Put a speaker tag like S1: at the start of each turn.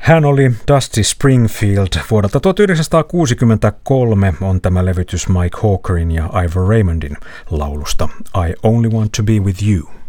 S1: Hän oli Dusty Springfield. Vuodelta 1963 on tämä levytys Mike Hawkerin ja Ivor Raymondin laulusta I Only Want to Be With You.